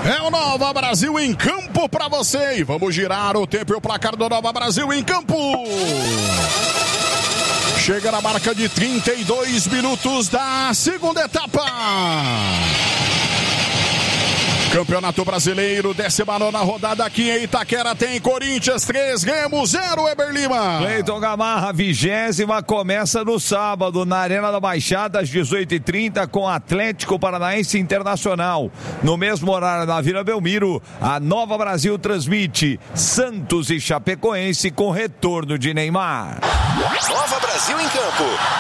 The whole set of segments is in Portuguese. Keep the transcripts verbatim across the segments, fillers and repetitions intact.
É o Nova Brasil em campo pra você. E vamos girar o tempo e o placar do Nova Brasil em campo. Chega na marca de trinta e dois minutos da segunda etapa. Campeonato Brasileiro, décima nona rodada aqui em Itaquera, tem Corinthians três, Remo zero, Eber Lima. Cleiton Gamarra, vigésima, começa no sábado, na Arena da Baixada, às dezoito e trinta, com Atlético Paranaense Internacional. No mesmo horário, na Vila Belmiro, a Nova Brasil transmite Santos e Chapecoense com retorno de Neymar. Nova Brasil em campo.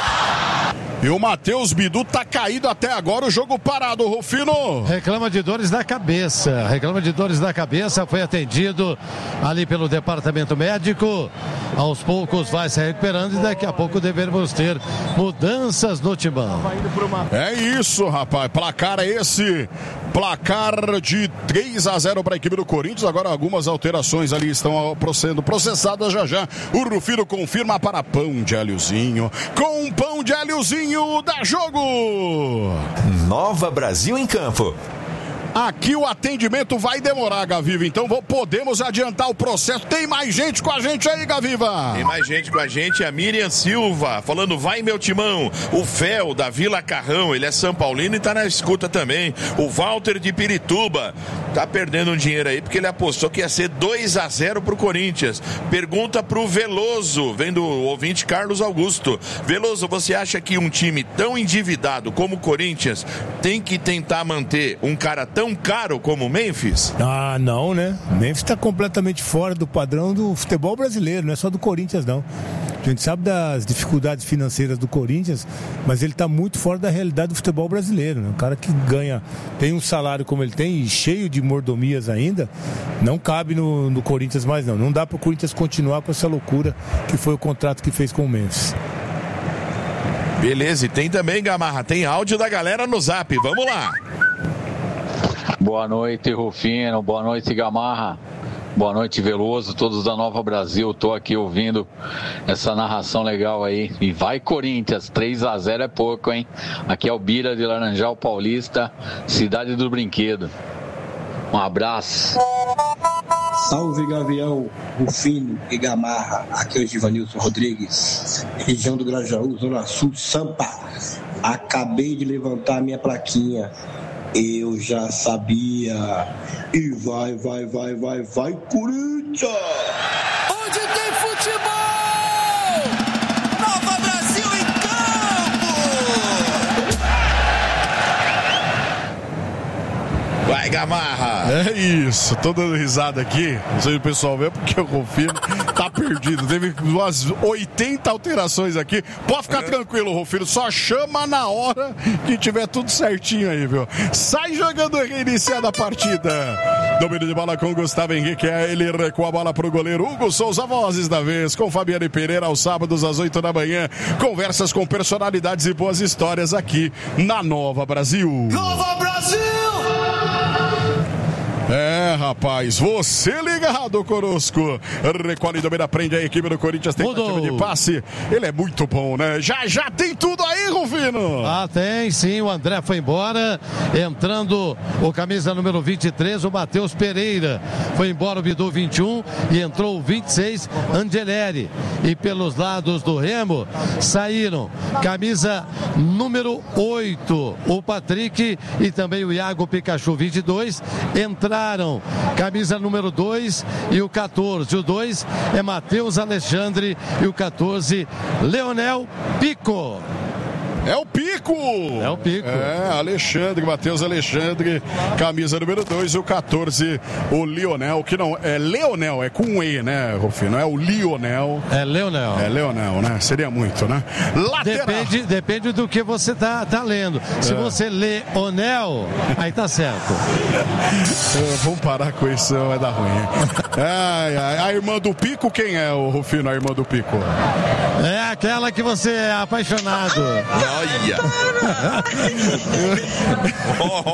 E o Matheus Bidu tá caído até agora, o jogo parado, Rufino. Reclama de dores da cabeça, reclama de dores da cabeça, foi atendido ali pelo departamento médico, aos poucos vai se recuperando e daqui a pouco devemos ter mudanças no timão. É isso, rapaz, placar é esse, placar de três a zero para a equipe do Corinthians, agora algumas alterações ali estão sendo processadas já já, o Rufino confirma para pão de alhozinho, com pão de alhozinho da jogo. Nova Brasil em campo. Aqui o atendimento vai demorar, Gaviva, então podemos adiantar o processo. Tem mais gente com a gente aí, Gaviva? Tem mais gente com a gente, a Miriam Silva, falando vai meu timão. O Fel, da Vila Carrão, ele é São Paulino e tá na escuta também. O Walter de Pirituba, tá perdendo um dinheiro aí porque ele apostou que ia ser dois a zero pro Corinthians. Pergunta pro Veloso, vem do ouvinte Carlos Augusto. Veloso, você acha que um time tão endividado como o Corinthians tem que tentar manter um cara tão caro como o Memphis? Ah, não, né? O Memphis está completamente fora do padrão do futebol brasileiro, não é só do Corinthians, não. A gente sabe das dificuldades financeiras do Corinthians, mas ele está muito fora da realidade do futebol brasileiro, né? Um cara que ganha, tem um salário como ele tem e cheio de mordomias ainda, não cabe no, no Corinthians mais, não. Não dá para o Corinthians continuar com essa loucura que foi o contrato que fez com o Memphis. Beleza, e tem também, Gamarra, tem áudio da galera no Zap, vamos lá. Boa noite, Rufino. Boa noite, Gamarra. Boa noite, Veloso, todos da Nova Brasil. Tô aqui ouvindo essa narração legal aí. E vai, Corinthians, três a zero é pouco, hein? Aqui é o Bira de Laranjal Paulista, cidade do brinquedo. Um abraço. Salve, Gavião, Rufino e Gamarra. Aqui é o Givanilson Rodrigues, região do Grajaú, Zona Sul, Sampa. Acabei de levantar a minha plaquinha. Eu já sabia. E vai, vai, vai, vai, vai, Corinthians! Onde tem futebol! Nova Brasil em campo! Vai, Gamarra! É isso, tô dando risada aqui. Não sei se o pessoal vê porque o Rufino tá perdido. Teve umas oitenta alterações aqui. Pode ficar uhum. tranquilo, Rufino. Só chama na hora que tiver tudo certinho aí, viu? Sai jogando reiniciada a partida. Domínio de bola com Gustavo Henrique. Ele recua a bola pro goleiro Hugo Souza. Vozes da vez com Fabiane Pereira aos sábados às oito da manhã. Conversas com personalidades e boas histórias aqui na Nova Brasil. Nova Brasil! É, rapaz, você ligado conosco. Recolhe do meio, prende a equipe do Corinthians, tentativa de passe. Ele é muito bom, né? Já, já tem tudo aí, Rufino. Ah, tem sim, o André foi embora. Entrando o camisa número vinte e três, o Matheus Pereira. Foi embora o Bidu vinte e um e entrou o vinte e seis, Angeleri. E pelos lados do Remo saíram camisa número oito, o Patrick e também o Iago Pikachu vinte e dois. Entraram camisa número dois e o quatorze. O dois é Matheus Alexandre e o quatorze, Leonel Pico. É o Pico! É o Pico. É, Alexandre, Matheus Alexandre, camisa número dois, o quatorze, o Lionel, que não, é Leonel, é com E, né, Rufino? É o Lionel. É Leonel. É Leonel, né? Seria muito, né? Lateral. Depende, depende do que você tá, tá lendo. Se é. você lê Onel, aí tá certo. Vamos parar com isso, vai dar ruim. Ai, ai, a irmã do Pico, quem é, o Rufino, a irmã do Pico? É aquela que você é apaixonado. Olha!